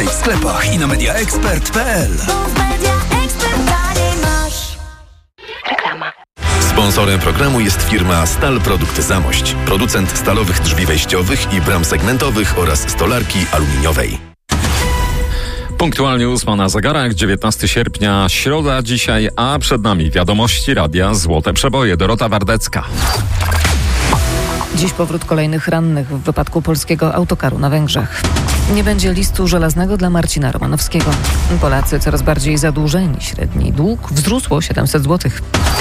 Więcej w sklepach i na mediaexpert.pl. Reklama. Sponsorem programu jest firma Stal Produkty Zamość, producent stalowych drzwi wejściowych i bram segmentowych oraz stolarki aluminiowej. Punktualnie 8 na zegarach, 19 sierpnia, środa dzisiaj, a przed nami wiadomości radia Złote Przeboje. Dorota Wardecka. Dziś powrót kolejnych rannych w wypadku polskiego autokaru na Węgrzech. Nie będzie listu żelaznego dla Marcina Romanowskiego. Polacy coraz bardziej zadłużeni. Średni dług wzrósł o 700 zł.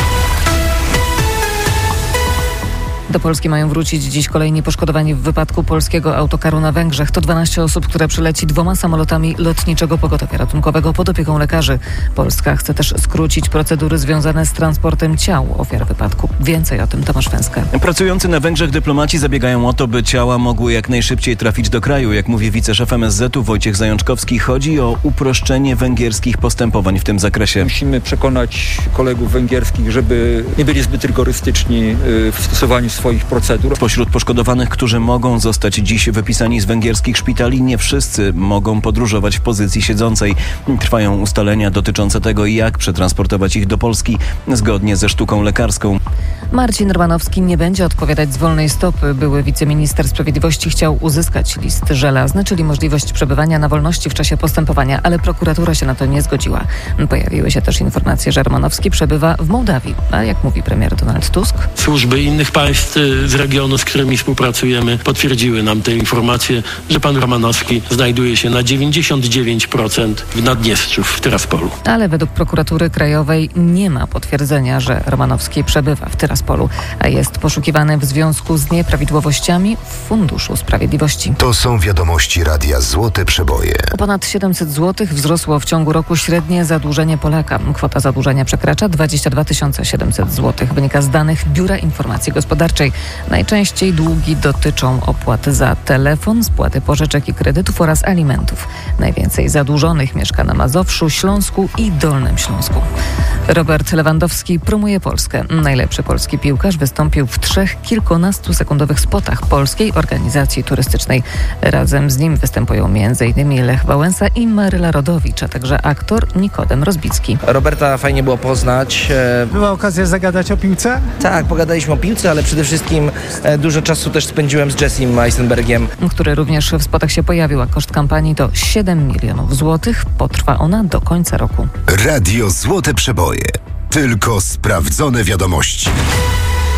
Do Polski mają wrócić dziś kolejni poszkodowani w wypadku polskiego autokaru na Węgrzech. To 12 osób, które przyleci 2 samolotami lotniczego pogotowia ratunkowego pod opieką lekarzy. Polska chce też skrócić procedury związane z transportem ciał ofiar wypadku. Więcej o tym Tomasz Węska. Pracujący na Węgrzech dyplomaci zabiegają o to, by ciała mogły jak najszybciej trafić do kraju. Jak mówi wiceszef MSZ-u Wojciech Zajączkowski, chodzi o uproszczenie węgierskich postępowań w tym zakresie. Musimy przekonać kolegów węgierskich, żeby nie byli zbyt rygorystyczni w stosowaniu swoich procedur. Spośród poszkodowanych, którzy mogą zostać dziś wypisani z węgierskich szpitali, nie wszyscy mogą podróżować w pozycji siedzącej. Trwają ustalenia dotyczące tego, jak przetransportować ich do Polski zgodnie ze sztuką lekarską. Marcin Romanowski nie będzie odpowiadać z wolnej stopy. Były wiceminister sprawiedliwości chciał uzyskać list żelazny, czyli możliwość przebywania na wolności w czasie postępowania, ale prokuratura się na to nie zgodziła. Pojawiły się też informacje, że Romanowski przebywa w Mołdawii. A jak mówi premier Donald Tusk? Służby innych państw z regionu, z którymi współpracujemy, potwierdziły nam te informacje, że pan Romanowski znajduje się na 99% w Naddniestrzu, w Tyraspolu. Ale według prokuratury krajowej nie ma potwierdzenia, że Romanowski przebywa w Tyraspolu, a jest poszukiwany w związku z nieprawidłowościami w Funduszu Sprawiedliwości. To są wiadomości radia Złote Przeboje. O ponad 700 zł wzrosło w ciągu roku średnie zadłużenie Polaka. Kwota zadłużenia przekracza 22 700 zł. Wynika z danych Biura Informacji Gospodarczej. Najczęściej długi dotyczą opłat za telefon, spłaty pożyczek i kredytów oraz alimentów. Najwięcej zadłużonych mieszka na Mazowszu, Śląsku i Dolnym Śląsku. Robert Lewandowski promuje Polskę. Najlepszy polski piłkarz wystąpił w 3 kilkunastosekundowych spotach polskiej organizacji turystycznej. Razem z nim występują m.in. Lech Wałęsa i Maryla Rodowicz, a także aktor Nikodem Rozbicki. Roberta fajnie było poznać. Była okazja zagadać o piłce? Tak, pogadaliśmy o piłce, ale przede wszystkim dużo czasu też spędziłem z Jessim Eisenbergiem, który również w spotach się pojawił, a koszt kampanii to 7 milionów złotych. Potrwa ona do końca roku. Radio Złote Przeboje. Tylko sprawdzone wiadomości.